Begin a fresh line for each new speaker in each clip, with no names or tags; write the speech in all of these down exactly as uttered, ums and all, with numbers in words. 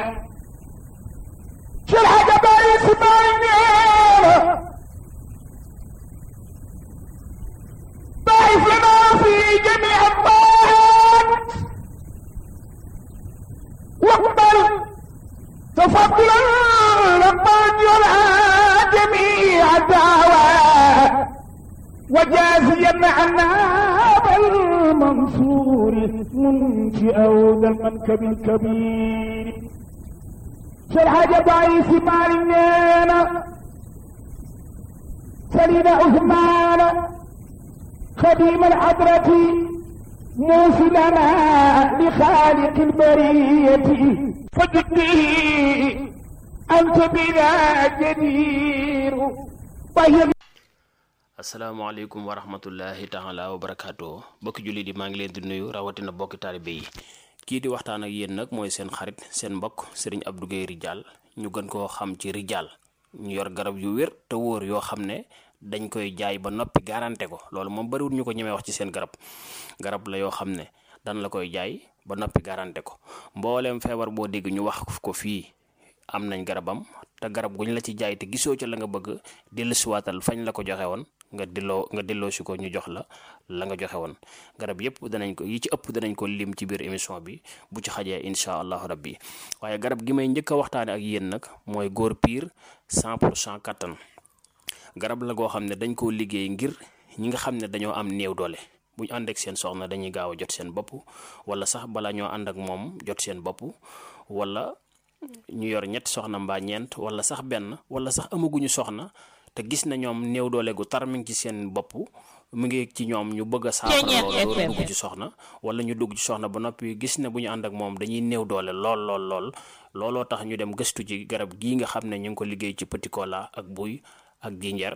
شرح جبال سبعين باعثنا في جميع الطاعات واقبل تفضلا ربنا يرعى جميع الدعوات وجازيا عنا بالمنصور منشئ ذا المنكب الكبير شرح جبعي سمارنا سليم عثمان خديم الحضرة موصلنا لخالق البرية فجدني أنت بنا جدير طيب.
asalaamaaleykum wa rahmatullahi taala wa barakaatu bokki julli di maa ngi leen di nuyu rawatina bokki taalibe yi kii di waxtaan ak yéen nag mooy seen xarit seen mbokk Serigne Abdou Guèye Ridial ñu gën koo xam ci Ridial ñu yor garab yu wér te wóor yoo xam ne dañ koy jaay ba noppi garanté ko loolu moom bariwul ñu ko ñemee wax ci seen garab garab la yoo xam ne dan la koy jaay ba noppi garanté ko mbooleem feebar boo dégg ñu wax ko fii am nañ garabam te garab guñ la ci jaay te gisoo ca la nga bëgg dellusiwaatal fañ la ko joxe woon nga delloo nga delloo si ko ñu jox la la nga joxe woon garab yëpp danañ ko yi ci ëpp danañ ko lim ci biir émission bi bu ci xajee incha allahu rabbi waaye garab gi may njëkk a waxtaane ak yéen nag mooy góor piir cent pour cent kattan garab la goo xam ne dañ koo liggéey ngir ñi nga xam ne dañoo am néew doole bu ñu ànd ak seen soxna dañuy gaaw a jot seen bopp wala sax bala ñoo ànd ak moom jot seen bopp wala ñu yor ñetti soxna mbaa ñeent wala sax benn wala sax amaguñu soxna te gis na ñoom néew doole gu tar mi ngi ci seen bopp mu ngi ci ñoom ñu bëgg a saafara loolu dugg ci soxna wala ñu dugg ci soxna ba noppi gis ne bu ñu ànd ak moom dañuy néew doole lool lool lool looloo tax ñu dem gëstu ci garab gii nga xam ne ñu ngi ko liggéey ci petit cola ak buy ak jinjeer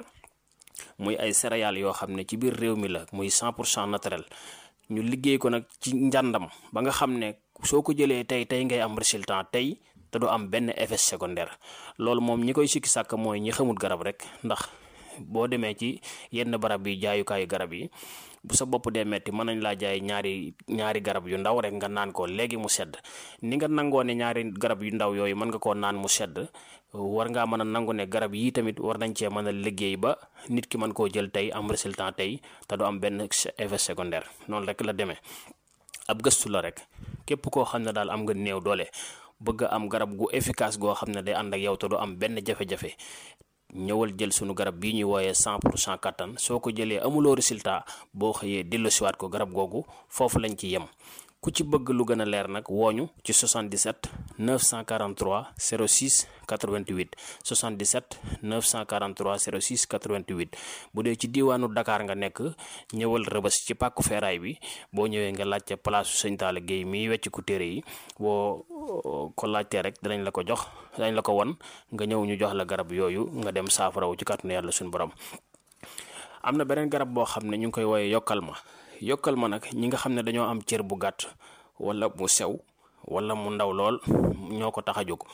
muy ay céréales yoo xam ne ci biir réew mi la muy cent pour cent naturel ñu liggéey ko nag ci njàndam ba nga xam ne soo ko jëlee tey tey ngay am résultat tey te du am benn effet secondaire loolu moom ñi koy sikki sàkk mooy ñi xamul garab rek ndax boo demee ci yenn barab yi jaayukaayu garab yi bu sa bopp dee metti mën nañ laa jaay ñaari ñaari garab yu ndaw rek nga naan ko léegi mu sedd ni nga nangoo ne ñaari garab yu ndaw yooyu mën nga koo naan mu sedd war ngaa mën a nangu ne garab yii tamit war nañ cee mën a liggéey ba nit ki mën koo jël tey am résultat tey te du am benn effet secondaire noonu rek la demee ab gëstu la rek képp koo xam ne daal am nga néew doole bëgg am garab gu efficace goo xam ne day ànd ak yow te du am benn jafe-jafe ñëwal jël sunu garab bii ñuy wooyee cent pour cent kattan soo ko jëlee amuloo résultat boo xëyee delloosiwaat ko garab googu foofu lañ ci yem ku ci bëgg lu gën a leer nag wooñu ci soixante-dix-sept neuf cent quarante-trois zéro six quatre-vingt-huit soixante-dix-sept neuf cent quarante-trois zéro six quatre-vingt-huit bu dee ci diiwaanu Dakar nga nekk ñëwal Rëbës ci pàkku feeraay bi boo ñëwee nga laajte place su Sëñ Talla Guèye miy wecc ku téere yi boo ko laajtee rek danañ la ko jox danañ la ko won nga ñëw ñu jox la garab yooyu nga dem saafarawu ci kàttanu yàlla suñu borom. am na beneen garab boo xam ne ñu ngi koy wooyee yokkal ma yokkal ma nag ñi nga xam ne dañoo am cër bu gàtt wala mu sew wala mu ndaw lool ñoo ko tax a jóg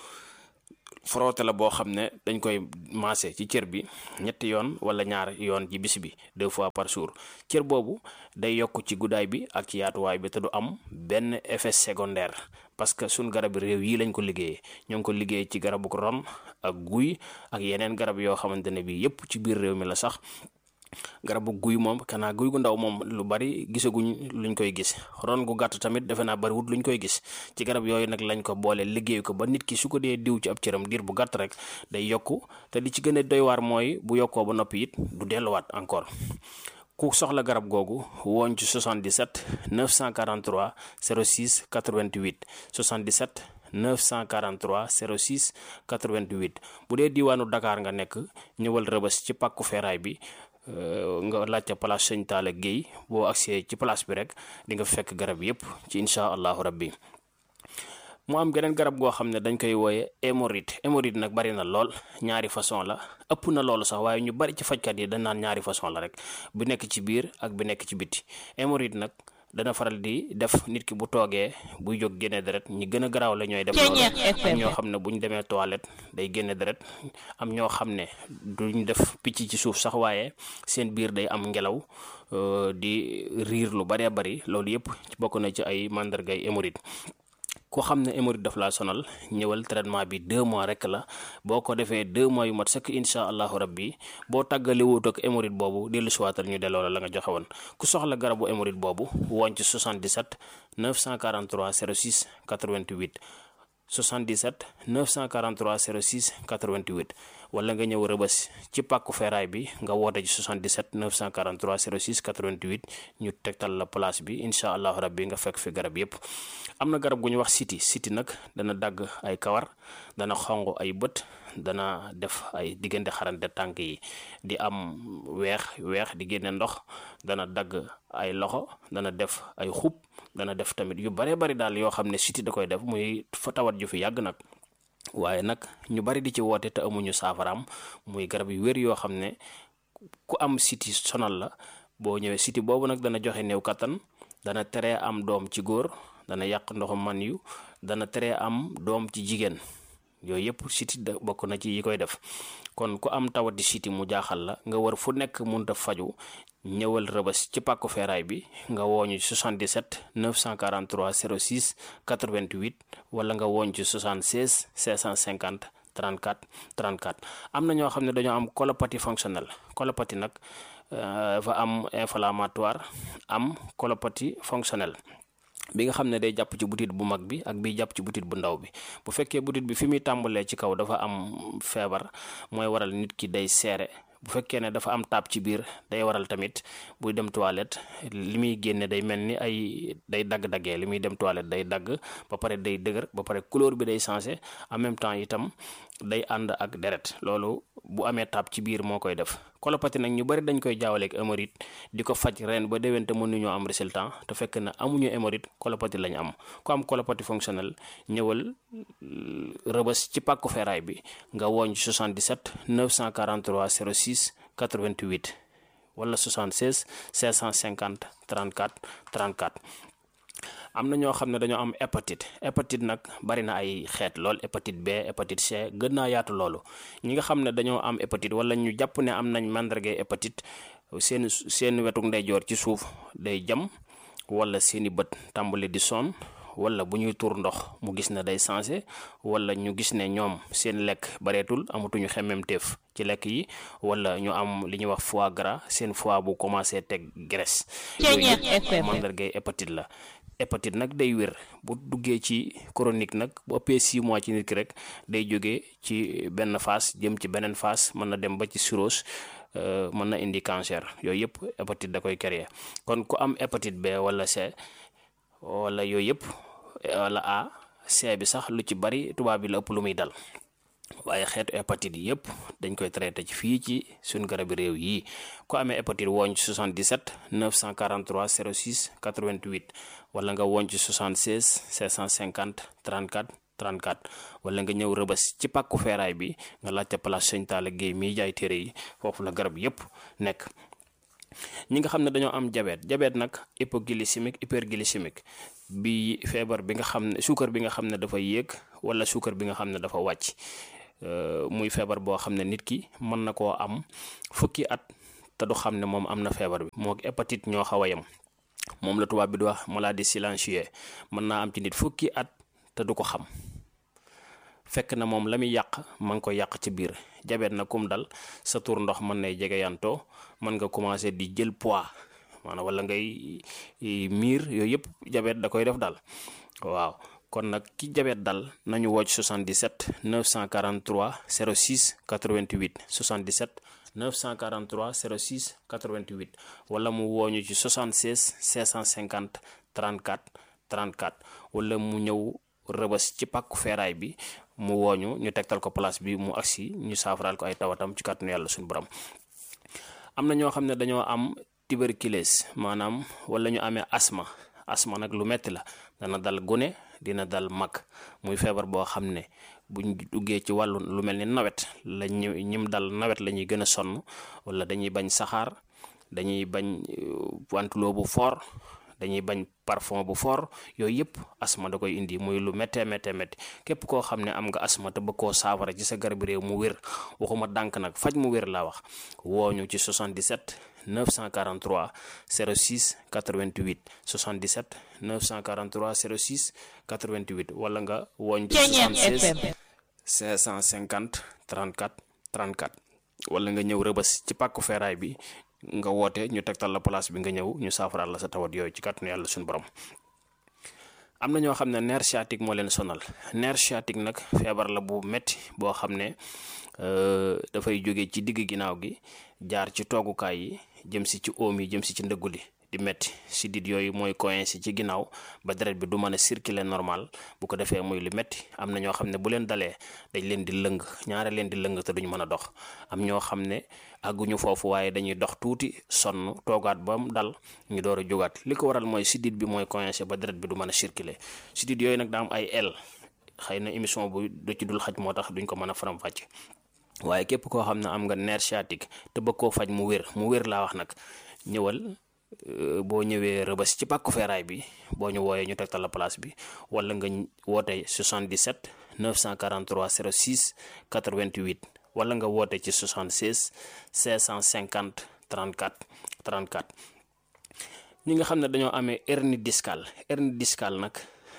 frotté la boo xam ne dañ koy maase ci cër bi ñetti yoon wala ñaar yoon ci bis bi deux fois par jour cër boobu day yokk ci guddaay bi ak ci yaatuwaay bi te du am benn effet secondaire parce que suñ garab réew yi lañ ko liggéeyee ñoo ngi ko liggéey ci garabu ron ak guy ak yeneen garab yoo xamante ne bi yépp ci biir réew mi la sax garabu guy moom kanaa guy gu ndaw moom lu bari gisaguñ luñ koy gis ron gu gàtt tamit defe naa bariwut luñ koy gis ci garab yooyu nag lañ ko boole liggéey ko ba nit ki su ko dee diw ci ab cëram diir bu gàtt rek day yokku te li ci gën a doy waar mooy bu yokkoo ba noppi it du delluwaat encore ku soxla garab googu wooñ ci soixante-dix-sept neuf cent quarante-trois zéro six quatre-vingt-huit soixante-dix-sept neuf cent quarante-trois zéro six quatre-vingt-huit bu dee diiwaanu Dakar nga nekk ñëwal Rëbës ci pàkku feeraay bi nga laajte place Sëñ Talla Guèye boo agsee ci place bi rek di nga fekk garab yépp ci incha allahu rabbi mu am geneen garab goo xam ne dañ koy wooye hémorroïde hémorroïde nag bari na lool ñaari façon la ëpp na loolu sax waaye ñu bari ci fajkat yi dañ naan ñaari façon la rek bu nekk ci biir ak bu nekk ci biti hémorroïde nag dana faral di def nit ki bu toogee buy jóg génne deret ñi gën a garaaw la ñooy def loolu am ñoo xam ne bu ñu demee toilette day génne deret am ñoo xam ne duñ def picc ci suuf sax waaye seen biir day am ngelaw di riir lu baree bari loolu yëpp bokk na ci ay mandargay hémorroïde ku xam ne hémorroïde daf laa sonal ñëwal traitement bi deux mois rek la boo ko defee deux mois yu mat sëkk incha allahu rabbi boo tàggale wut ak hémorroïde boobu dellu si waatal ñu delloo la la nga joxe woon ku soxla garabu hémorroïde boobu woon ci soixante-dix-sept neuf cent quarante-trois zéro six quatre-vingt-huit soixante-dix-sept neuf cent quarante-trois zéro six quatre-vingt-huit wala nga ñëw rëbës ci pàkku feeraay bi nga woote ci soixante-dix-sept neuf cent quarante-trois zéro six quatre-vingt-huit ñu tegtal la place bi incha allahu rabbi nga fekk fi garab yépp am na garab gu ñu wax siti siti nag dana dagg ay kawar dana xonq ay bët dana def ay diggante xarante tànk yi di am weex weex di génne ndox dana dagg ay loxo dana def ay xub dana def tamit yu bare bari daal yoo xam ne siti da koy def muy fa tawat ju fi yàgg nag waaye nag ñu bari di ci woote te amuñu saafaraam muy garab yu wér yoo xam ne ku am siti sonal la boo ñëwee siti boobu nag dana joxe néew kattan dana teree am doom ci góor dana yàq ndoxu man yu dana teree am doom ci jigéen yooyu yëpp siti da bokk na ci yi koy def kon ku am tawati siti mu jaaxal la nga war fu nekk mënta faju ñëwal rëbës ci pàkku feeraay bi nga wooñu ci soixante-dix-sept neuf cent quarante-trois zéro six quatre-vingt-huit wala nga wooñ ci soixante-seize cinq cent cinquante trente-quatre trente-quatre am na ñoo xam ne dañoo am colopathie fonctionnelle colopathie nag dafa am inflammatoire am colopathie fonctionnelle bi nga xam ne day jàpp ci butit bu mag bi ak bi jàpp ci butit bu ndaw bi bu fekkee butit bi fi muy tàmbalee ci kaw dafa am feebar mooy waral nit ki day seere bu fekkee ne dafa am taab ci biir day waral tamit buy dem toilette li muy génne day mel ni ay day dagg-daggee li muy dem toilette day dagg ba pare day dëgër ba pare couleur bi day changé en même temps itam day ànd ak deret loolu bu amee taab ci biir moo koy def colopathie nag ñu bari dañ koy jaawaleeg hémorroïde di ko faj ren ba déwén te mënuñoo am résultat te fekk na amuñu hémorroïde colopathie lañ am ku am colopathie fonctionnelle ñëwal rëbës ci pàkku feeraay bi nga wooñ soixante-dix-sept neuf cent quarante-trois zéro six quatre-vingt-huit wala soixante-seize cinq cent cinquante trente-quatre trente-quatre am na ñoo xam ne dañoo am hépatite hépatite nag bari na ay xeet lool hépatite B hépatite C gën naa yaatu loolu ñi nga xam ne dañoo am hépatite wala ñu jàpp ne am nañ màndargay hépatite seen seen wetuk ndeyjoor ci suuf day jam wala seeni bët tàmbali di sonn wala bu ñuy tuur ndox mu gis ne day changé wala ñu gis ne ñoom seen lekk bareetul amatuñu xemmemteef ci lekk yi wala ñu am li ñuy wax foie gras seen foie bu commencé teg graisse yooyu yëpp màndargay hépatite la hépatite nag day wér bu duggee ci chronique nag bu ëppee six mois ci nit ki rek day jógee ci benn phase jëm ci beneen phase mën na dem ba ci cirrhose mën na indi cancer yooyu yëpp hépatite da koy créer kon ku am hépatite B wala C wala yooyu yëpp wala A C bi sax lu ci bari tubaab bi la ëpp lu muy dal waaye xeetu hépatite yi yëpp dañ koy traité ci fii ci suñ garabi réew yi ku amee hépatite wooñ ci soixante-dix-sept neuf cent quarante-trois zéro six quatre-vingt-huit wala nga wooñ ci soixante-seize cinq cent cinquante trente-quatre trente-quatre wala nga ñëw rëbës ci pàkku feeraay bi nga laajte place Sëñ Talla Guèye miy jaay téere yi foofu la garab yëpp nekk ñi nga xam ne dañoo am diabète diabète nag hypoglycémique hyperglycémique bi feebar bi nga xam ne suukar bi nga xam ne dafa yéeg wala suukar bi nga xam ne dafa wàcc muy feebar boo xam ne nit ki mën na koo am fukki at te du xam ne moom am na feebar bi moo hépatite ñoo xaw a yem moom la tubaab bi di wax maladie silencieuse mën naa am ci nit fukki at te du ko xam fekk na moom la muy yàq ma ngi ko yàq ci biir diabète na kum dal sa tur ndox mën nay jege yantoo mën nga commencé di jël poids maanaam wala ngay miir yooyu yëpp diabète da koy def daal waaw kon nag ki diabète dal nañu woo ci soixante-dix-sept neuf cent quarante-trois zéro six quatre-vingt-huit soixante-dix-sept neuf cent quarante-trois zéro six quatre-vingt-huit wala mu wooñu ci soixante-seize cinq cent cinquante trente-quatre trente-quatre wala mu ñëw rëbës ci pàkku feeraay bi mu wooñu ñu tegtal ko place bi mu agsi ñu saafaraal ko ay tawatam ci kàttanu yàlla suñu borom am na ñoo xam ne dañoo am tuberculose maanaam wala ñu amee asma asma nag lu metti la dana dal gune dina dal mag muy feebar boo xam ne buñ duggee ci wàllu lu mel ni nawet la ñu ñim dal nawet la ñuy gën a sonn wala dañuy bañ saxaar dañuy bañ wantuloo bu fort dañuy bañ parfum bu fort yooyu yëpp asma da koy indi muy lu méttee méttee métti képp koo xam ne am nga asma te bëgg koo saafara ci sa garab réew mu wér waxuma dànk nag faj mu wér laa wax wooñu ci soixante-dix-sept neuf cent quarante-trois zéro six quatre-vingt-huit soixante-dix-sept neuf cent quarante-trois zéro six quatre-vingt-huit wala nga wooñ ci soixante-seize cinq cent cinquante trente-quatre trente-quatre wala nga ñëw rëbës ci pàkku feeraay bi nga woote ñu tegtal la place bi nga ñëw ñu saafaraal la sa tawat yooyu ci kàttanu yàlla suñu borom. am na ñoo xam ne nerf sciatique moo leen sonal nerf sciatique nag feebar la bu metti boo xam ne dafay jóge ci digg ginnaaw gi jaar ci toogukaay yi jëm si ci oom yi jëm si ci ndëggu li di metti sidit yooyu mooy coincé ci ginnaaw ba deret bi du mën a circuler normal bu ko defee muy lu metti am na ñoo xam ne bu leen dalee dañ leen di lëng ñaare leen di lëng te duñ mën a dox am ñoo xam ne àgguñu foofu waaye dañuy dox tuuti sonn toogaat ba mu dal ñu door a jógaat li ko waral mooy sidit bi mooy coincé ba deret bi du mën a circuler sidit yooyu nag daa am ay el xëy na émission bu du ci dul xaj moo tax duñ ko mën a faram-fàcce waaye képp koo xam ne am nga nerf sciatique te bëgg koo faj mu wér mu wér laa wax nag ñëwal boo ñëwee rëbës ci pàkku feeraay bi boo ñu wooyee ñu tegtal la place bi wala nga woote soixante-dix-sept neuf cent quarante-trois zéro six quatre-vingt-huit wala nga woote ci soixante-seize cinq cent cinquante trente-quatre trente-quatre ñi nga xam ne dañoo amee hernie discale hernie discale nag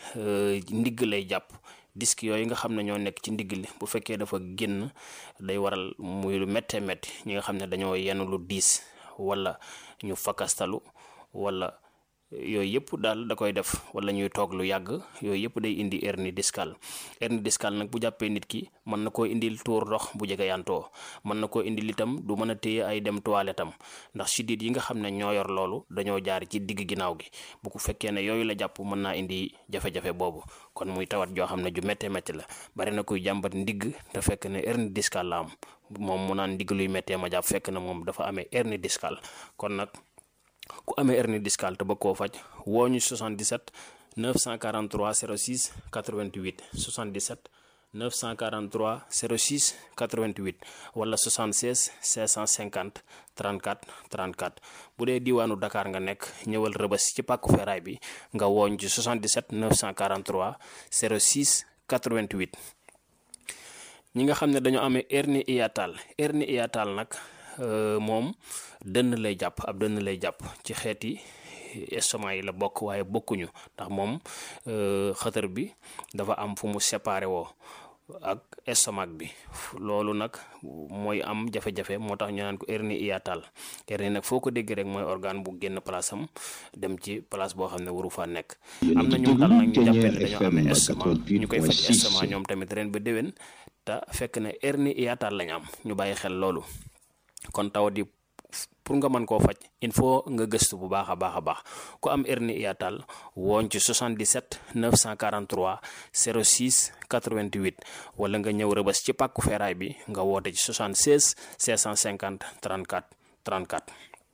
ndigg lay jàpp disque yooyu nga xam ne ñoo nekk ci ndigg li bu fekkee dafa génn day waral muy lu méttee métti ñi nga xam ne dañoo yenn lu diis wala ñu fakastalu wala yooyu yëpp daal da koy def wala ñuy toog lu yàgg yooyu yëpp day indi hernie discale hernie discale nag bu jàppee nit ki mën na koo indil tuur ndox bu jege yantoo mën na koo indil itam du mën a téye ay dem toilette am ndax sidit yi nga xam ne ñoo yor loolu dañoo jaar ci digg ginnaaw gi bu ko fekkee ne yooyu la jàpp mën naa indi jafe-jafe boobu kon muy tawat joo xam ne ju méttee métti la bari na kuy jàmbat ndigg te fekk ne hernie discale la am moom mu naan ndigg luy méttee ma jàpp fekk na moom dafa amee hernie discale kon nag ku amee hernie discale te bëgg koo faj woo ñu soixante-dix-sept neuf cent quarante-trois zéro six quatre-vingt-huit soixante-dix-sept neuf cent quarante-trois zéro six quatre-vingt-huit wala soixante-seize cinq cent cinquante trente-quatre trente-quatre bu dee diwaanu Dakar nga nekk ñëwal rëbës ci pàkku feeraay bi nga wooñ ci soixante-dix-sept neuf cent quarante-trois zéro six quatre-vingt-huit ñi nga xam ne dañoo amee hernie hiatale hernie hiatale nag moom dënn lay jàpp ab dënn lay jàpp ci xeeti estomac yi la bokk waaye bokkuñu ndax moom xëtër bi dafa am fu mu séparé woo ak estomac bi loolu nag mooy am jafe-jafe moo tax ñu naan ko hernie hiatale hernie nag foo ko dégg rek mooy organe bu génn place am dem ci place boo xam ne waru faa nekk am na ñu dal nag ñu jàppee ne dañoo amee estomac ñu koy faj estomac ñoom tamit ren ba déwén te fekk ne hernie hiatale lañ am ñu bàyyi xel loolu kon tawat yi pour nga mën koo faj il faut nga gëstu bu baax a baax a baax ku am hernie hiatale wooñ ci soixante-dix-sept neuf cent quarante-trois zéro six quatre-vingt-huit wala nga ñëw rëbës ci pàkku feeraay bi nga woote ci soixante-seize cinq cent cinquante trente-quatre trente-quatre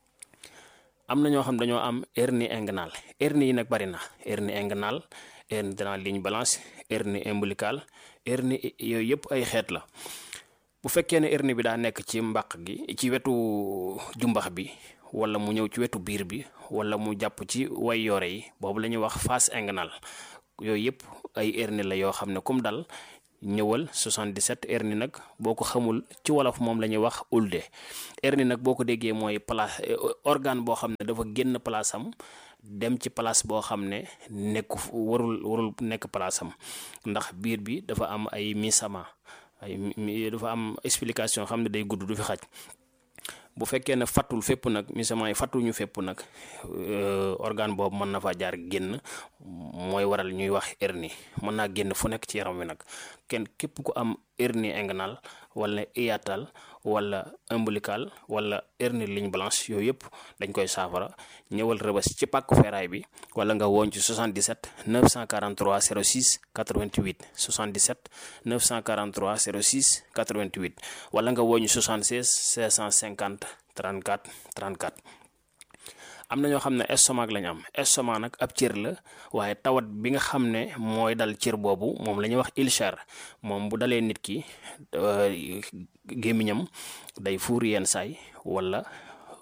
am na ñoo xam dañoo am hernie inguinale hernie yi nag bari na hernie inguinale hernie de la ligne blanche hernie ombilicale hernie yooyu yëpp ay xeet la bu fekkee ne hernie bi daa nekk ci mbàq gi ci wetu jumbax bi wala mu ñëw ci wetu biir bi wala mu jàpp ci way yoore yi boobu la ñuy wax face inguinale yooyu yëpp ay hernie la yoo xam ne kum dal ñëwal soixante-dix-sept hernie nag boo ko xamul ci wolof moom la ñuy wax ulde hernie nag boo ko déggee mooy place organe boo xam ne dafa génn place am dem ci place boo xam ne nekku warul warul nekk place am ndax biir bi dafa am ay misama ay dafa am explication xam ne day gudd du fi xaj bu fekkee ne fattul fépp nag misament yi fattuñu fépp nag organe boobu mën na fa jaar génn mooy waral ñuy wax hernie mën naa génn fu nekk ci yaram wi nag kenn képp ku am hernie inguinale wala hiatale wala ombilical wala hernie ligne blanche yooyu yëpp dañ koy saafara ñëwal rëbës ci pàkku feeraay bi wala nga woon ci soixante-dix-sept neuf cent quarante-trois zéro six quatre-vingt-huit soixante-dix-sept neuf cent quarante-trois zéro six quatre-vingt-huit wala nga woon ci soixante-seize cinq cent cinquante trente-quatre trente-quatre am na ñoo xam ne estomac lañ am estomac nag ab cër la waaye tawat bi nga xam ne mooy dal cër boobu moom la ñuy wax ulcère moom bu dalee nit ki gémmiñam day fuur yenn saay wala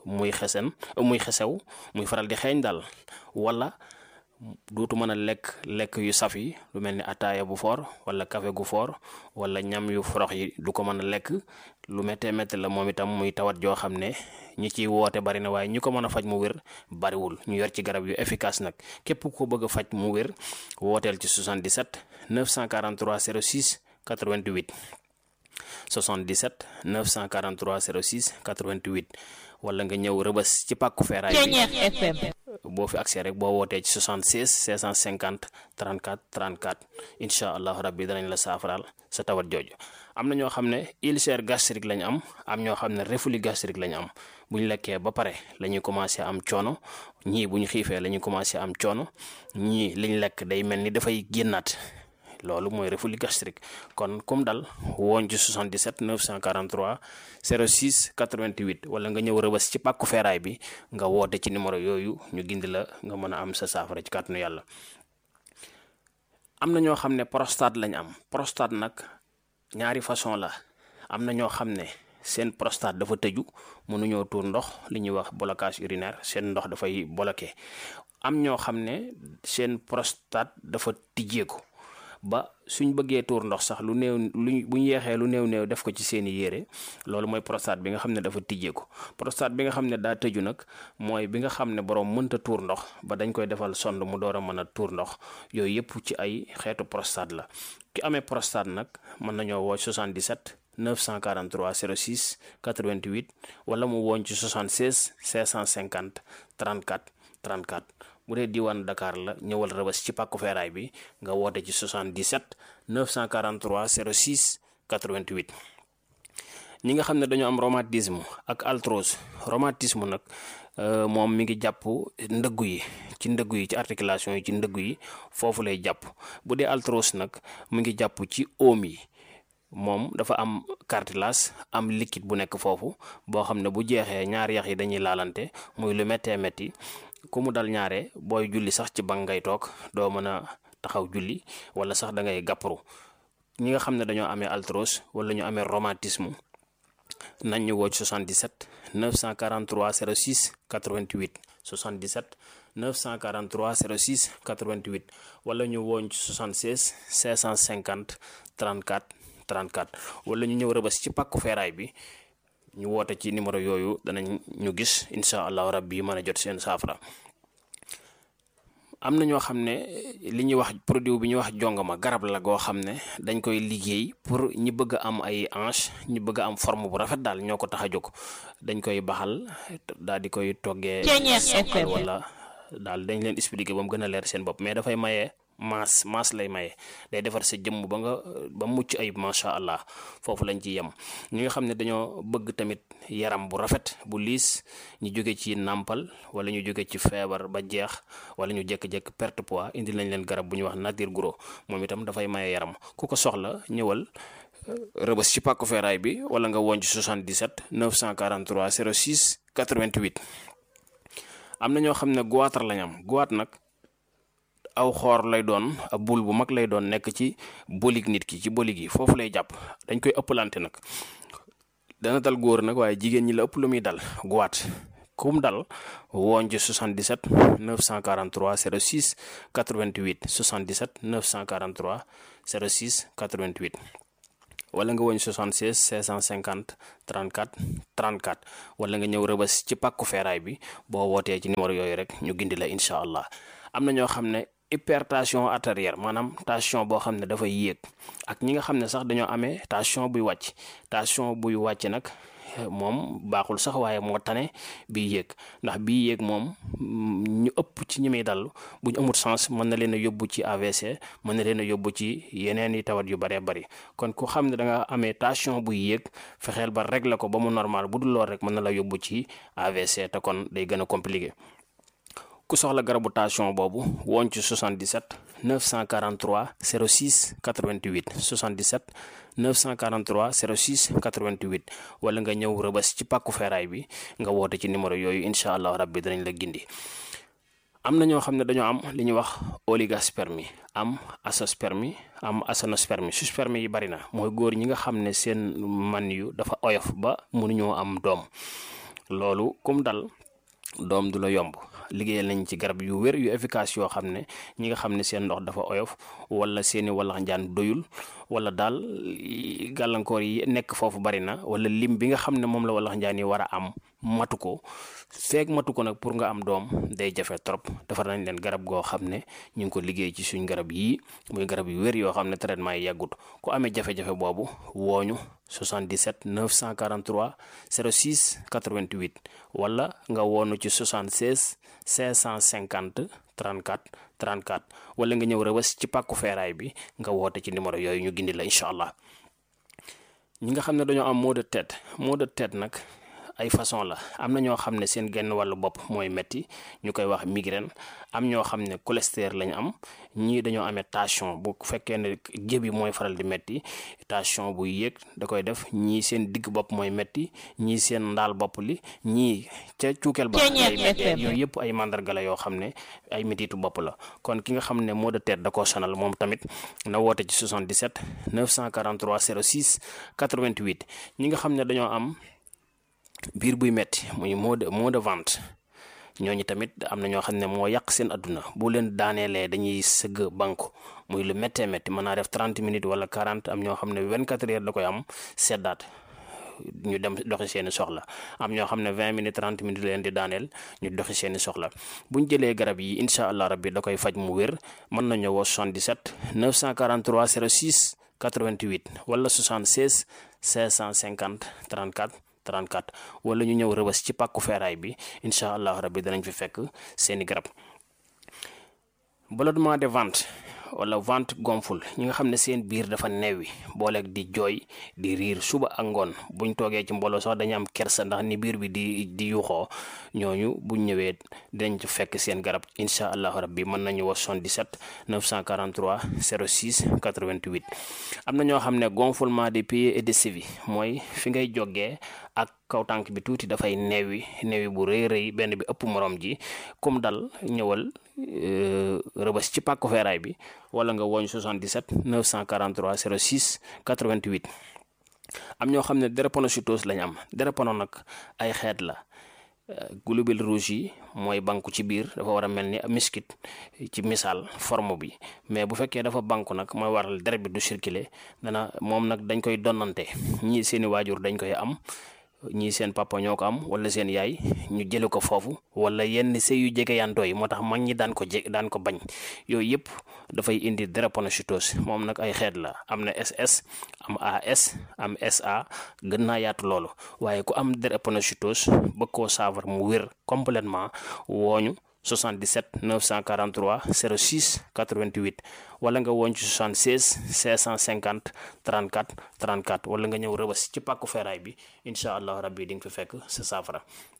muy xesen muy xesew muy faral di xeeñ daal wala dootu mën a lekk lekk yu saf yi lu mel ni ataaya bu foor wala café gu foor wala ñam yu forox yi du ko mën a lekk lu méttee métti la moom itam muy tawat joo xam ne ñi ciy woote bari na waaye ñi ko mën a faj mu wér bariwul ñu yor ci garab yu efficace nag képp ko bëgg a faj mu wér wooteel ci soixante-dix-sept neuf cent quarante-trois zéro six quatre-vingt-huit soixante-dix-sept neuf cent quarante-trois zéro six quatre-vingt-huit wala nga ñëw rëbës ci pàkku feeraay bi boo fi accès rek boo wootee ci soixante-seize cinq cent cinquante trente-quatre trente-quatre incha allahu rabbi danañ la saafaraal sa tawat jooju. am na ñoo xam ne ulcère gastrique lañ am am ñoo xam ne reflux gastrique lañ am bu ñu lekkee ba pare la ñuy commencé am coono ñii bu ñu xiifee la ñuy commencé am coono ñii liñ lekk day mel ni dafay génnaat loolu mooy reflux gastrique kon comme dal woon ci soixante-dix-sept neuf cent quarante-trois zéro six quatre-vingt-huit wala nga ñëw rëbës ci pàkku feeraay bi nga woote ci numéro yooyu ñu gindi la nga mën a am sa saafara ci kàttanu yàlla. am na ñoo xam ne prostate lañ am prostate nag ñaari façon la am na ñoo xam ne seen prostate dafa tëju mënuñoo tuur ndox li ñuy wax blocage urinaire seen ndox dafay bloqué am ñoo xam ne seen prostate dafa tijjeeku ba suñ bëggee tuur ndox sax lu néew luñ bu ñu yeexee lu néew néew def ko ci seeni yére loolu mooy prostate bi nga xam ne dafa tijjeeku prostate bi nga xam ne daa tëju nag mooy bi nga xam ne borom mënta tuur ndox ba dañ koy defal sonde mu door a mën a tuur ndox yooyu yëpp ci ay xeetu prostate la ki amee prostate nag mën nañoo woo soixante-dix-sept neuf cent quarante-trois zéro six quatre-vingt-huit wala mu woon ci soixante-seize cinq cent cinquante trente-quatre trente-quatre bu dee diwaan Dakar la ñëwal rëbës ci pàkku feeraay bi nga woote ci soixante-dix-sept neuf cent quarante-trois zéro six quatre-vingt-huit. ñi nga xam ne dañoo am rhumatisme ak arthrose rhumatisme nag moom mi ngi jàpp ndëggu yi ci ndëggu yi ci articulation yi ci ndëggu yi foofu lay jàpp bu dee arthrose nag mu ngi jàpp ci oom yi moom dafa am cartilage am liquide bu nekk foofu boo xam ne bu jeexee ñaari yax yi dañuy laalante muy lu méttee métti ku mu dal ñaare booy julli sax ci bank ngay toog doo mën a taxaw julli wala sax da ngay gàpparu ñi nga xam ne dañoo amee arthrose wala ñu amee rhumatisme nañ ñu woo ci soixante-dix-sept neuf cent quarante-trois zéro six quatre-vingt-huit soixante-dix-sept neuf cent quarante-trois zéro six quatre-vingt-huit wala ñu wooñ ci soixante-seize cinq cent cinquante trente-quatre trente-quatre wala ñu ñëw rëbës ci pàkku feeraay bi ñu woote ci numéro yooyu danañ ñu gis incha allahu rabbi mën a jot seen saafara. am na ñoo xam ne li ñuy wax produit bi ñuy wax jongama garab la goo xam ne dañ koy liggéey pour ñi bëgg a am ay hanche ñi bëgg a am forme bu rafet daal ñoo ko tax a jóg dañ koy baxal daal di koy toggee wala daal dañ leen expliquer ba mu gën a leer seen bopp mais dafay maye maas maas lay maye day defar sa jëmm ba nga ba mucc ayib macha allah foofu lañ ci yem. ñi nga xam ne dañoo bëgg tamit yaram bu rafet bu liis ñu jóge ci nàmpal wala ñu jóge ci feebar ba jeex wala ñu jékki-jékki perte poids indi lañ leen garab bu ñuy wax nature gros moom itam dafay maye yaram ku ko soxla ñëwal rëbës ci pàkku feeraay bi wala nga woon ci soixante-dix-sept neuf cent quarante-trois zéro six quatre-vingt-huit. am na ñoo xam ne goitre lañ am goitre nag aw xoor lay doon ab bul bu mag lay doon nekk ci bolig nit ki ci bolig yi foofu lay jàpp dañ koy ëppalante nag dana dal góor nag waaye jigéen ñi la ëpp lu muy dal goitre kum dal woon ci soixante-dix-sept neuf cent quarante-trois zéro six quatre-vingt-huit soixante-dix-sept neuf cent quarante-trois zéro six quatre-vingt-huit wala nga woñ soixante-seize cinq cent cinquante trente-quatre trente-quatre wala nga ñëw rëbës ci pàkku feeraay bi boo wootee ci numéro yooyu rek ñu gindi la incha allah. am na ñoo xam ne hypertension artérielle maanaam tension boo xam ne dafay yéeg ak ñi nga xam ne sax dañoo amee tension buy wàcc tension buy wàcc nag moom baaxul sax waaye moo tane bii yéeg ndax bii yéeg moom ñu ëpp ci ñi muy dal bu ñu amul sens mën na leen a yóbbu ci A V C mën na leen a yóbbu ci yeneen i tawat yu bëree bëri kon ku xam ne da nga amee tension buy yéeg fexeel ba régler ko ba mu normal bu dul lool rek mën na la yóbbu ci A V C te kon day gën a compliqué. ku soxla garabu tension boobu woon ci soixante-dix-sept neuf cent quarante-trois zéro six quatre-vingt-huit soixante-dix-sept neuf cent quarante-trois zéro six quatre-vingt-huit wala nga ñëw rëbës ci pàkku feeraay bi nga woote ci numéro yooyu incha allah rabbi danañ la gindi. am na ñoo xam ne dañoo am li ñuy wax oligospermie am azoospermie am aténospermie sperme yi bari na mooy góor ñi nga xam ne seen man yu dafa oyof ba mënuñoo am doom loolu kum dal doom du la yomb. liggéeyal nañ ci garab yu wér yu efficace yoo xam ne ñi nga xam ne seen ndox dafa oyof wala seeni walax njaan doyul wala daal gàllankoor yi nekk foofu bari na wala lim bi nga xam ne moom la walax njaan yi war a am matu ko feeg matu ko nag pour nga am doom day jafe trop. defar nañ leen garab goo xam ne ñu ngi ko liggéey ci suñ garab yii muy garab yu wér yoo xam ne traitement yi yàggut. ku amee jafe-jafe boobu wooñu soixante-dix-sept neuf cent quarante-trois zéro six quatre-vingt-huit wala nga woonu ci soixante-seize cinq cent cinquante trente-quatre trente-quatre wala nga ñëw Rebeuss ci pàkku feeraay bi nga woote ci numéro yooyu ñu gindi la incha allah. ñi nga xam ne dañoo am maux de tête maux de tête nag ay façon la. am na ñoo xam ne seen genn wàllu bopp mooy metti ñu koy wax migraine. am ñoo xam ne cholestérol lañ am. ñii dañoo amee tension bu fekkee ne jëbi mooy faral di metti tension buy yéeg da koy def. ñii seen digg bopp mooy metti ñii seen ndaal bopp li ñii ca cuukeel ba yooyu yëpp ay mandarga la yoo xam ne ay mettitu bopp la. kon ki nga xam ne maux de tête da koo sonal moom tamit na woote ci soixante-dix-sept neuf cent quarante-trois zéro six quatre-vingt-huit. ñi nga xam ne dañoo am biir buy metti muy maux de maux de ventre ñooñu tamit am na ñoo xam ne moo yàq seen adduna. bu leen daaneelee dañuy sëgg banku muy lu méttee métti mën naa def trente minutes wala quarante. am ñoo xam ne vingt-quatre heures da koy am seddaat ñu dem doxi seeni soxla. am ñoo xam ne vingt minutes trente minutes leen di daaneel ñu doxi seeni soxla. buñ jëlee garab yi incha allah rabbi da koy faj mu wér. mën nañu woo soixante-dix-sept neuf cent quarante-trois zéro six quatre-vingt-huit wala soixante-seize cinq cent cinquante trente-quatre trente-quatre wala ñu ñëw Rebeuss ci pàkku feeraay bi incha allah rabbi danañ fi fekk seeni garab. ballonnement de ventre wala ventre gonfle ñi nga xam ne seen biir dafa neewi booleeg di jooy di riir suba ak ngoon buñ toogee ci mbooloo sax dañu am kersa ndax ni biir bi di di yuuxoo ñooñu buñ ñëwee dinañ ci fekk seen garab incha allah rabbi mën nañu wax soixante-dix-sept neuf cent quarante-trois zéro six quatre-vingt-huit. am na ñoo xam ne gonflement des pieds et des chevilles mooy fi ngay jógee ak kaw tànk bi tuuti dafay neewi neewi bu rëy rëy benn bi ëpp morom ji. kum dal ñëwal Rebeuss ci pàkku feeraay bi wala nga woñ soixante-dix-sept neuf cent quarante-trois zéro six quatre-vingt-huit. am ñoo xam ne drépanocytose lañ am. drépano nag ay xeet la. globules rouges yi mooy banku ci biir dafa war a mel ni miskit ci misaal forme bi mais bu fekkee dafa banku nag mooy waral deret bi du circuler dana moom nag dañ koy donnante. ñii seeni waajur dañ koy am. ñii seen papa ñoo ko am wala seen yaay ñu jële ko foofu wala yenn sëy yu jege yantoo yi moo tax mag ñi daan ko je daan ko bañ. yooyu yëpp dafay indi drépanocytose moom nag ay xeet la. am na S S am A S am S A gën naa yaatu loolu waaye ku am drépanocytose bëgg koo saafara mu wér complètement wooñu soixante-dix-sept neuf cent quarante-trois zéro six quatre-vingt-huit wala nga woon ci soixante-seize cinq cent cinquante trente-quatre trente-quatre wala nga ñëw Rebeuss ci pàkku feeraay bi incha allah rabbi di nga fi fekk sa saafara.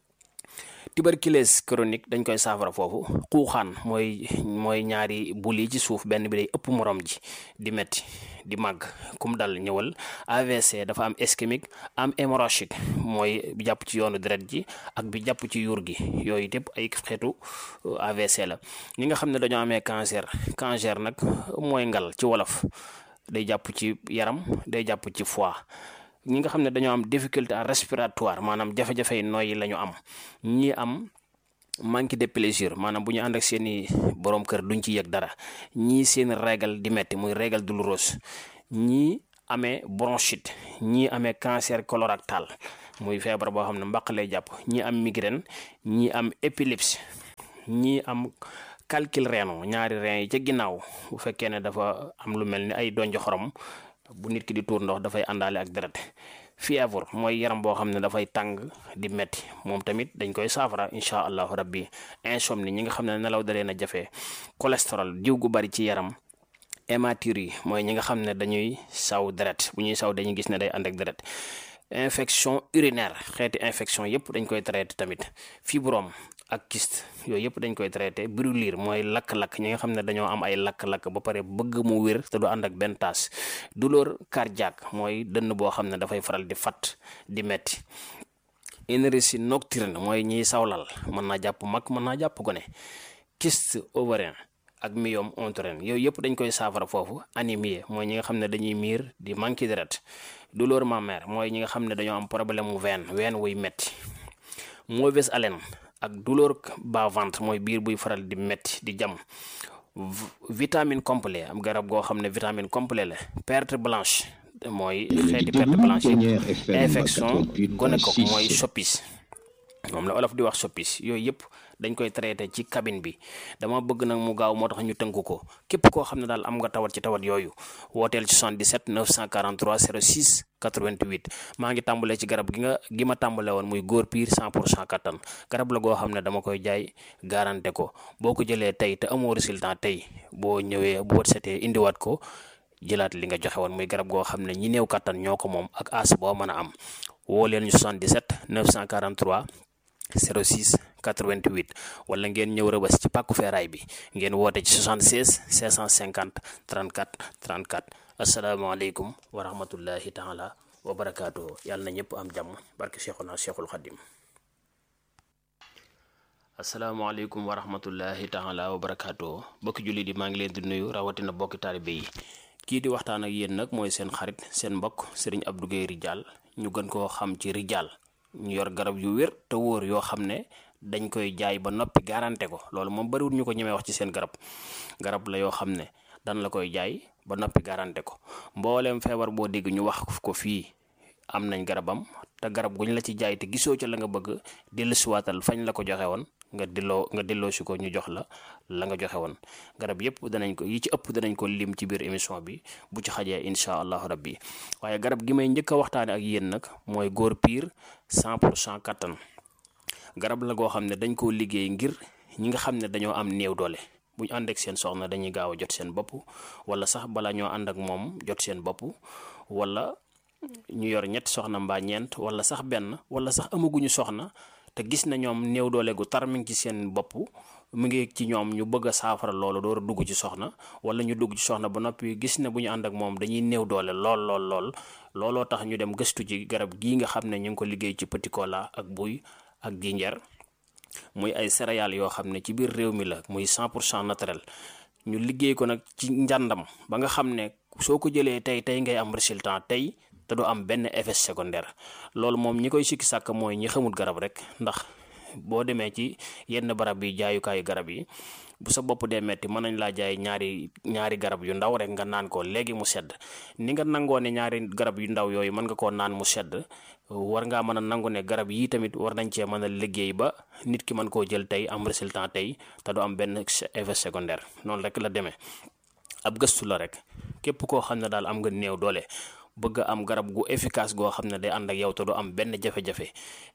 tuberculose chronique dañ koy saafara foofu. xuuxaan mooy mooy ñaari bul yi ci suuf benn bi day ëpp morom ji di metti di màgg kum dal ñëwal. A V C dafa am ischémique am hémorragique mooy bi jàpp ci yoonu deret ji ak bi jàpp ci yuur gi yooyu yëpp ay xeetu A V C la. ñi nga xam ne dañoo amee cancer cancer nag mooy ngal ci wolof day jàpp ci yaram day jàpp ci foie. ñi nga xam ne dañoo am difficulté respiratoire maanaam jafe-jafe nooyi la ñu am. ñi am manque de plaisir maanaam bu ñu ànd ak seeni borom kër duñ ci yëg dara. ñii seen régal di metti muy régal douloureuse. ñii amee bronchite. ñii amee cancer colorectal muy feebar boo xam ne mbaq lay jàpp. ñii am migraine. ñii am épilepsie. ñii am calcul rénal ñaari rein yi ca ginnaaw bu fekkee ne dafa am lu mel ni ay donj xorom bu nit ki di tuur ndox dafay àndaale ak deret. fièvre mooy yaram boo xam ne dafay tàng di metti moom tamit dañ koy saafara incha allahu rabbi. insomnie ñi nga xam ne nelaw da leen a jafe. cholestérol diw gu bari ci yaram. hématurie mooy ñi nga xam ne dañuy saw deret bu ñuy saw dañuy gis ne day ànd ak deret. infection urinaire xeeti infection yëpp dañ koy traité tamit. fibrome ak kyste yooyu yëpp dañ koy traité. brûlure mooy lakk-lakk ñi nga xam ne dañoo am ay lakk-lakk ba pare bëgg mu wér te du ànd ak benn taas. douleur cardiaque mooy dënn boo xam ne dafay faral di fat di metti. énergie nocturne mooy ñiy sawlal mën naa jàpp mag mën naa jàpp gone. kyste ovarien ak myome utérin yooyu yëpp dañ koy saafara foofu. anémie mooy ñi nga xam ne dañuy miir di manqué deret. douleur mammaire mooy ñi nga xam ne dañoo am problème mu veine veine wuy metti. mauvaise haleine ak douleur bas-ventre mooy biir buy faral di metti di jam, vitamine complet am garab goo xam ne vitamine complet la, perte blanche mooy xeeti perte blanche yëpp, infection gonocoque mooy soppis moom la olof di wax soppis, yooyu yëpp dañ koy traité ci cabine bi. dama bëgg nag mu gaaw moo tax ñu tënk ko. képp koo xam ne daal am nga tawat ci tawat yooyu wooteel ci soixante-dix-sept neuf cent quarante-trois zéro six quatre-vingt-huit. maa ngi tàmbalee ci garab gi nga gi ma tàmbale woon muy góor piir cent pour cent kattan. garab la goo xam ne dama koy jaay garanté ko. boo ko jëlee tey te amoo résultat tey boo ñëwee boo setee indiwaat ko jëlaat li nga joxe woon. muy garab goo xam ne ñi néew kattan ñoo ko moom ak as boo mën a am. woo leen ñu soixante-dix-sept neuf cent quarante-trois zéro six quatre-vingt-huit wala ngeen ñëw Rëbës ci pàkku feeraay bi ngeen woote ci soixante-seize cinq cent cinquante trente-quatre trente-quatre. asalaamaaleykum wa rahmatullahi taala wa barakaatuhu. yàlla na ñëpp am jàmm barke Cheikhuna Cheikhul Khadim. asalaamaaleykum wa rahmatullahi taala wa barakaatuhu. bokki jullit yi maa ngi leen di nuyu rawatina bokki taalibe yi. kii di waxtaan ak yéen nag mooy seen xarit seen mbokk Serigne Abdou Guèye Ridial ñu gën koo xam ci Ridial. ñu yor garab yu wér te wóor yoo xam ne dañ koy jaay ba noppi garanté ko. loolu moom bariwul ñu ko ñemee wax ci seen garab. garab la yoo xam ne dan la koy jaay ba noppi garanté ko. mbooleem feebar boo dégg ñu wax ko fii am nañ garabam te garab guñ la ci jaay te gisoo ca la nga bëgg dellusiwaatal fañ la ko joxe woon nga delloo nga delloo si ko ñu jox la la nga joxe woon. garab yëpp danañ ko yi ci ëpp danañ ko lim ci biir émission bi bu ci xajee incha allahu rabbi. waaye garab gi may njëkk a waxtaane ak yéen nag mooy góor piir cent pour cent kattan. garab la goo xam ne dañ koo liggéey ngir ñi nga xam ne dañoo am néew doole. bu ñu ànd ak seen soxna dañuy gaaw a jot seen bopp wala sax bala ñoo ànd ak moom jot seen bopp wala ñu yor ñetti soxna mbaa ñeent wala sax benn wala sax amaguñu soxna te gis na ñoom néew doole gu tar mi ngi ci seen bopp mu ngi ci ñoom ñu bëgg a saafara loolu door a dugg ci soxna wala ñu dugg ci soxna ba noppi gis ne bu ñu ànd ak moom dañuy néew doole lool lool lool. looloo tax ñu dem gëstu ci garab gii nga xam ne ñu ngi ko liggéey ci petit cola ak buy ak jinjeer muy ay céréales yoo xam ne ci biir réew mi la muy cent pour cent naturel. ñu liggéey ko nag ci njàndam ba nga xam ne soo ko jëlee tey tey ngay am résultat tey te du am benn effet secondaire. loolu moom ñi koy sikki sàkk mooy ñi xamul garab rek, ndax boo demee ci yenn barab yi jaayukaayu garab yi bu sa bopp dee metti mën nañ laa jaay ñaari ñaari garab yu ndaw rek nga naan ko léegi mu sedd. ni nga nangoo ne ñaari garab yu ndaw yooyu mën nga koo naan mu sedd war ngaa mën a nangu ne garab yii tamit war nañ cee mën a liggéey ba nit ki mën koo jël tey am résultat tey te du am benn effet secondaire. noonu rek la demee. ab gëstu la rek. képp koo xam ne daal am nga néew doole bëgg am garab gu efficace goo xam ne day ànd ak yow te du am benn jafe-jafe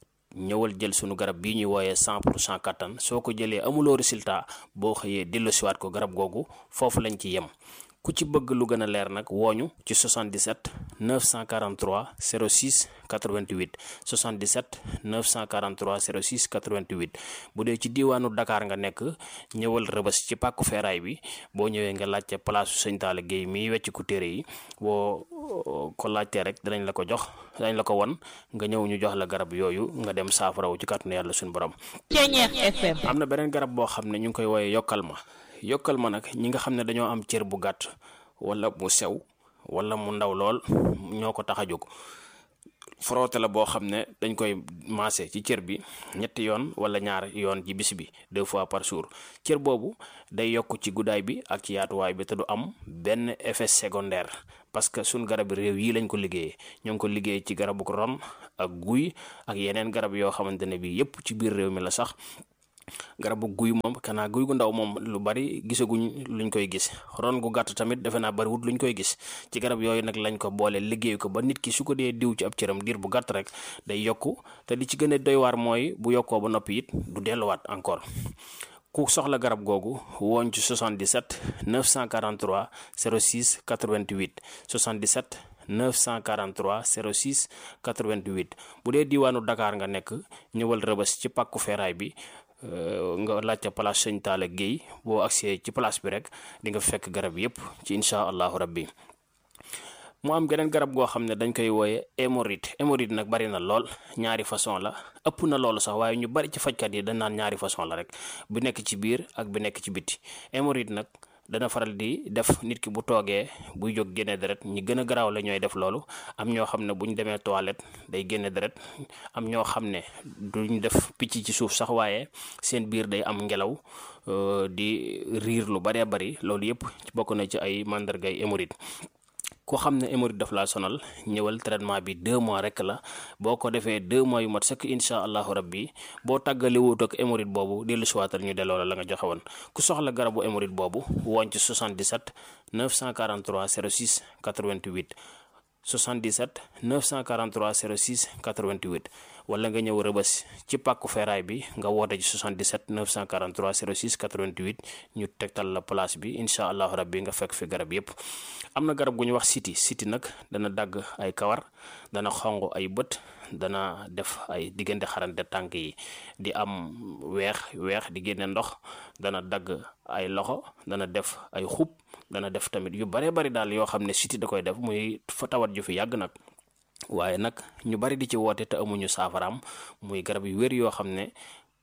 ñëwal jël sunu garab bii ñuy wooyee cent pour cent kattan. soo ko jëlee amuloo résultat boo xëyee delloosiwaat ko garab googu foofu lañ ci yem. ku ci bëgg lu gën a leer nag wooñu ci soixante-dix-sept neuf cent quarante-trois zéro six quatre-vingt-huit soixante-dix-sept neuf cent quarante-trois zéro six quatre-vingt-huit. bu dee ci diiwaanu Dakar nga nekk ñëwal Rëbës ci pàkku feeraay bi boo ñëwee nga laajte place Sëñ Talla Guèye miy wecc ku téere yi boo ko laajtee rek danañ la ko jox danañ la ko won nga ñëw ñu jox la garab yooyu nga dem saafarawu ci kàttanu yàlla suñu borom. am na beneen garab boo xam ne ñu ngi koy wooyee yokkal ma. yokkal ma nag ñi nga xam ne dañoo am cër bu gàtt wala mu sew wala mu ndaw lool ñoo ko tax a jóg. frotté la boo xam ne dañ koy maase ci cër bi ñetti yoon wala ñaar yoon ci bis bi deux fois par jour. cër boobu day yokk ci guddaay bi ak ci yaatuwaay bi te du am benn effet secondaire parce que suñ garab réew yi lañ ko liggéeyee. ñoo ngi ko liggéey ci garabu ron ak guy ak yeneen garab yoo xamante ne bi yépp ci biir réew mi la sax. garabu guy moom kanaa guy gu ndaw moom lu bari gisaguñ luñ koy gis. ron gu gàtt tamit defe naa bari wut luñ koy gis. ci garab yooyu nag lañ ko boole liggéey ko ba nit ki su ko dee diw ci ab cëram diir bu gàtt rek day yokku te li ci gën a doy waar mooy bu yokkoo ba noppi it du delluwaat encore. ku soxla garab googu wooñ ci soixante-dix-sept neuf cent quarante-trois zéro six quatre-vingt-huit soixante-dix-sept neuf cent quarante-trois zéro six quatre-vingt-huit. bu dee diiwaanu Dakar nga nekk ñëwal Rëbës ci pàkku feeraay bi nga laajte place Sëñ Talla Guèye boo agsee ci place bi rek di nga fekk garab yépp ci incha allahu rabbi. mu am geneen garab goo xam ne dañ koy wooye hémorroïde. hémorroïde nag bari na lool ñaari façon la ëpp na loolu sax waaye ñu bari ci fajkat yi dañ naan ñaari façon la rek bu nekk ci biir ak bu nekk ci biti. hémorroïde nag dana faral di def nit ki bu toogee buy jóg génne deret ñi gën a garaaw la ñooy def loolu. am ñoo xam ne bu ñu demee toilette day génne deret am ñoo xam ne duñ def picc ci suuf sax waaye seen biir day am ngelaw di riir lu baree bari loolu yëpp bokk na ci ay mandargay hémorroïde. ko xam ne hémorroïde daf laa sonal ñëwal traitement bi deux mois rek la boo ko defee deux mois yu mat sëkk incha allahu rabbi boo tàggale wut ak hémorroïde boobu dellu si waatal ñu delloo la la nga joxe woon. ku soxla garabu hémorroïde boobu woon ci soixante-dix-sept neuf cent quarante-trois zéro six quatre-vingt-huit soixante-dix-sept neuf cent quarante-trois zéro six quatre-vingt-huit wala nga ñëw rëbës ci pàkku feeraay bi nga woote ci soixante-dix-sept neuf cent quarante-trois zéro six quatre-vingt-huit ñu tegtal la place bi incha allahu rabbi nga fekk fi garab yépp. am na garab gu ñu wax siti siti nag dana dagg ay kawar dana xonq ay bët dana def ay diggante xarante tànk yi di am weex weex di génne ndox dana dagg ay loxo dana def ay xub dana def tamit yu bare bari daal yoo xam ne siti da koy def muy fa tawat ju fi yàgg nag. waaye nag ñu bari di ci woote te amuñu saafaraam muy garab yu wér yoo xam ne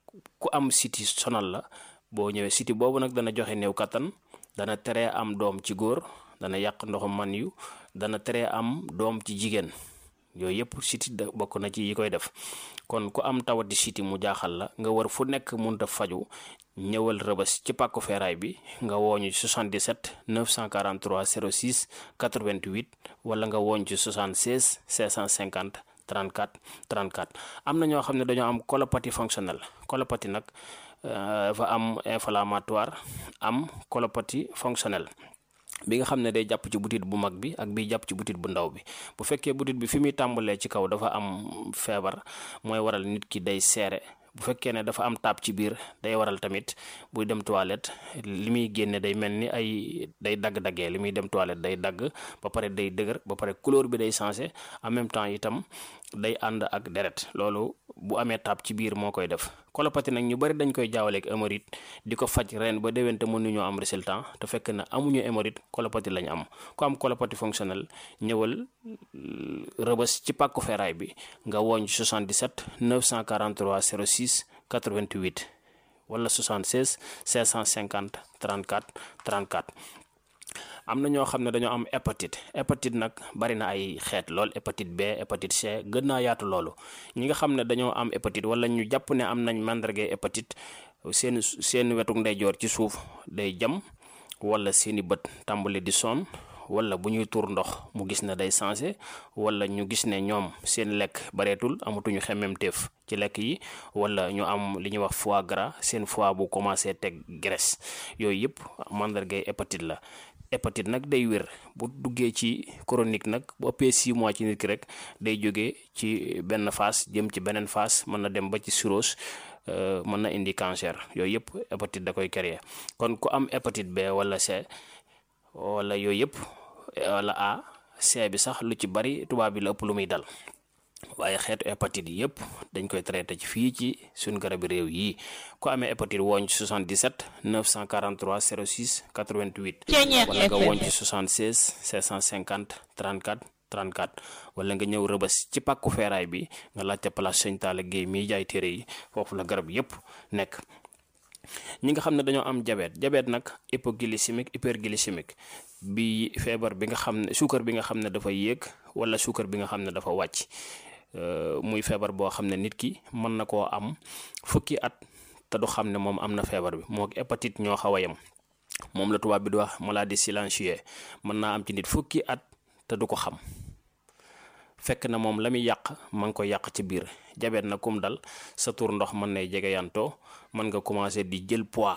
ku am siti sonal la boo ñëwee siti boobu nag dana joxe néew kattan dana teree am doom ci góor dana yàq ndoxu man yu dana teree am doom ci jigéen yooyu yëpp siti da bokk na ci yi koy def. kon ku am tawati siti mu jaaxal la nga war fu nekk mënut a faju ñëwal rëbës ci pàkku feeraay bi nga wooñu ci soixante-dix-sept neuf cent quarante-trois zéro six quatre-vingt-huit wala nga wooñ ci soixante-seize cinq cent cinquante trente-quatre trente-quatre. am na ñoo xam ne dañoo am colopathie fonctionnelle colopathie nag dafa am inflammatoire am colopathie fonctionnelle bi nga xam ne day jàpp ci butit bu mag bi ak bi jàpp ci butit bu ndaw bi. bu fekkee butit bi fi muy tàmbalee ci kaw dafa am feebar mooy waral nit ki day seere. bu fekkee ne dafa am taab ci biir day waral tamit buy dem toilette li muy génne day mel ni ay day dagg-daggee li muy dem toilette day dagg ba pare day dëgër ba pare couleur bi day changé en même temps itam day ànd ak deret loolu bu amee taab ci biir moo koy def. colopathie nag ñu bari dañ koy jaawaleeg hémorroïde di ko faj ren ba déwén te mënuñoo am résultat te fekk na amuñu hémorroïde colopathie lañ am. ku am colopathie fonctionnelle ñëwal rëbës ci pàkku feeraay bi nga wooñ soixante-dix-sept neuf cent quarante-trois zéro six quatre-vingt-huit wala soixante-seize cinq cent cinquante trente-quatre trente-quatre. am na ñoo xam ne dañoo am hépatite hépatite nag bari na ay xeet lool hépatite B hépatite C gën naa yaatu loolu. ñi nga xam ne dañoo am hépatite wala ñu jàpp ne am nañ mandarga hépatite seen seen wetuk ndeyjoor ci suuf day jam wala seeni bët tàmbali di sonn wala bu ñuy tuur ndox mu gis ne day changé wala ñu gis ne ñoom seen lekk bareetul amatuñu xemmemteef ci lekk yi wala ñu am li ñuy wax foie gras seen foie bu commencé teg graisse yooyu yëpp mandargay hépatite la. hépatite nag day wér bu duggee ci chronique nag bu ëppee six mois ci nit ki rek day jógee ci benn phase jëm ci beneen phase mën na dem ba ci cirrhose mën na indi cancer yooyu yëpp hépatite da koy créer. kon ku am hépatite B wala C wala yooyu yëpp wala A C bi sax lu ci bari tubaab bi la ëpp lu muy dal waaye xeetu hépatite yi yëpp dañ koy traité ci fii ci suñu garabi réew yi. ku amee hépatite wooñ ci soixante-dix-sept neuf cent quarante-trois zéro six quatre-vingt-huit wala nga wooñ ci soixante-seize cinq cent cinquante trente-quatre trente-quatre wala nga ñëw rëbës ci pàkku feeraay bi nga laajte place Sëñ Talla Guèye miy jaay téere yi foofu la garab yëpp nekk. ñi nga xam ne dañoo am diabète diabète nag hypoglycémique hyperglycémique bi feebar bi nga xam ne suukar bi nga xam ne dafa yéeg wala suukar bi nga xam ne dafa wàcc muy feebar boo xam ne nit ki mën na koo am fukki at te du xam ne moom am na feebar bi moo hépatite ñoo xaw a yem moom la tubaab bi di wax maladie silencieuse mën naa am ci nit fukki at te du ko xam fekk na moom la muy yàq ma ngi koy yàq ci biir. diabète na kum dal sa tur ndox mën nay jege yantoo mën nga commencé di jël poids